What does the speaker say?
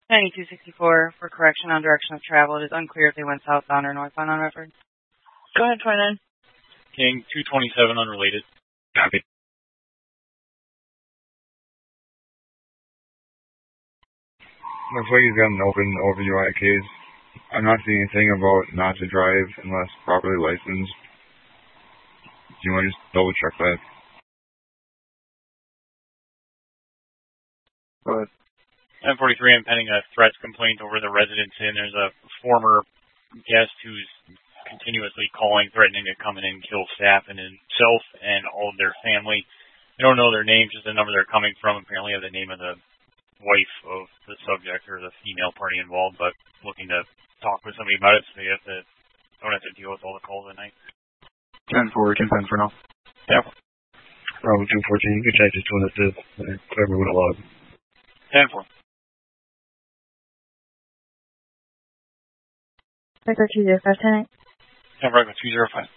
9264 for correction on direction of travel. It is unclear if they went southbound or northbound on record. Go ahead, 29. King 227 unrelated. Copy. Looks like he's got an open OVUI case. I'm not seeing anything about not to drive unless properly licensed. Do you want to just double check that? Go ahead. 1043, I'm pending a threats complaint over the residence inn. There's a former guest who's continuously calling, threatening to come in and kill staff and himself and all of their family. I don't know their names, just the number they're coming from. Apparently have the name of the wife of the subject or the female party involved, but looking to talk with somebody about it so they don't have to deal with all the calls at night. 10-4, can pen for now. Yeah. Bravo 214, you can check this 205 and clear me with a log. 10-4. Record 205 tonight. 10 Record 205.